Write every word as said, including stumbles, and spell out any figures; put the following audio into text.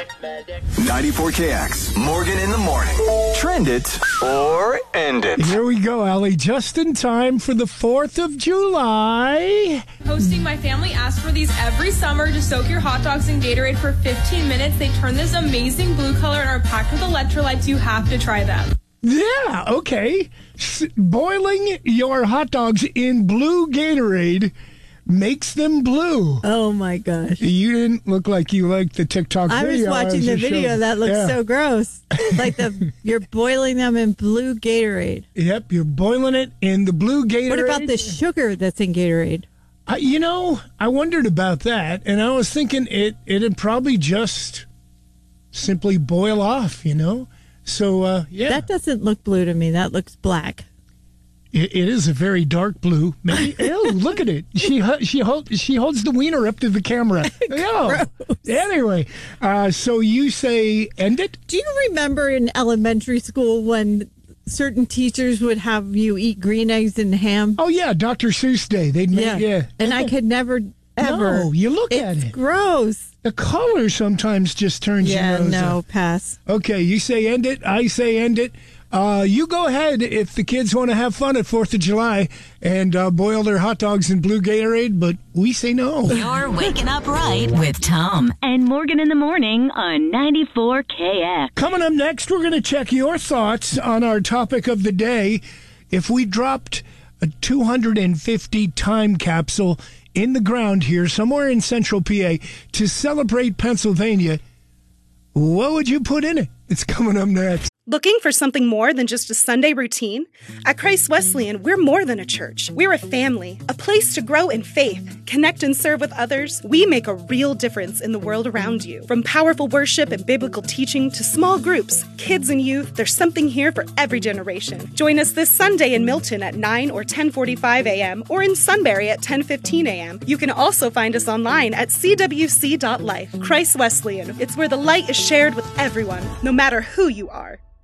ninety-four K X, Morgan in the morning. Trend it or end it. Here we go, Allie. Just in time for the fourth of July. Hosting My family asks for these every summer to soak your hot dogs in Gatorade for fifteen minutes. They turn this amazing blue color and are packed with electrolytes. You have to try them. Yeah, okay. S- boiling your hot dogs in blue Gatorade makes them blue. Oh, my gosh. You didn't look like you liked the TikTok I video. was watching the video. showing. That looks Yeah. so gross. Like the you're boiling them in blue Gatorade. Yep, you're boiling it in the blue Gatorade. What about the sugar that's in Gatorade? Uh, you know, I wondered about that, and I was thinking it, it'd probably just simply boil off, you know? So, uh, yeah. That doesn't look blue to me. That looks black. It, it is a very dark blue. Maybe. Ew, look at it. She hu- she holds she holds the wiener up to the camera. Ew. Anyway, uh, so you say end it? Do you remember in elementary school when certain teachers would have you eat green eggs and ham? Oh yeah, Doctor Seuss Day. They'd make Yeah. yeah. And I could never ever. No, you look it's at it. gross. The color sometimes just turns Yeah, your nose no, up. pass. Okay, you say end it. I say end it. Uh, you go ahead if the kids want to have fun at fourth of July and uh, boil their hot dogs in blue Gatorade, but we say no. You're waking up right with Tom and Morgan in the morning on ninety-four K X. Coming up next, we're going to check your thoughts on our topic of the day. If we dropped a two hundred fifty time capsule in the ground here, somewhere in central P A, to celebrate Pennsylvania, what would you put in it? It's coming up next. Looking for something more than just a Sunday routine? At Christ Wesleyan, we're more than a church. We're a family, a place to grow in faith, connect and serve with others. We make a real difference in the world around you. From powerful worship and biblical teaching to small groups, kids and youth, there's something here for every generation. Join us this Sunday in Milton at nine or ten forty-five a.m. or in Sunbury at ten fifteen a.m. You can also find us online at c w c dot life. Christ Wesleyan, it's where the light is shared with everyone, no matter who you are.